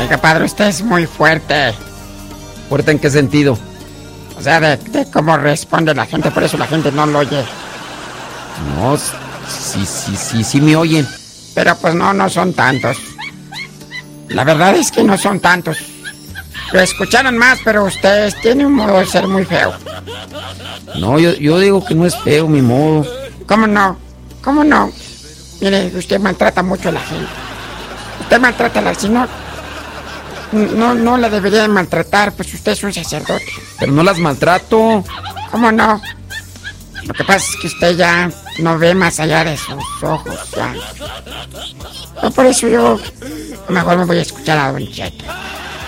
Oiga, padre, usted es muy fuerte. ¿Fuerte en qué sentido? O sea, de cómo responde la gente, por eso la gente no lo oye. No, sí me oyen. Pero pues no son tantos. La verdad es que no son tantos. Lo escucharon más, pero usted tiene un modo de ser muy feo. No, yo digo que no es feo mi modo. ¿Cómo no? ¿Cómo no? Mire, usted maltrata mucho a la gente. Usted maltrata a la... Si no la debería de maltratar, pues usted es un sacerdote. Pero no las maltrato. ¿Cómo no? Lo que pasa es que usted ya no ve más allá de sus ojos, ya. No, por eso yo mejor me voy a escuchar a Don Cheto.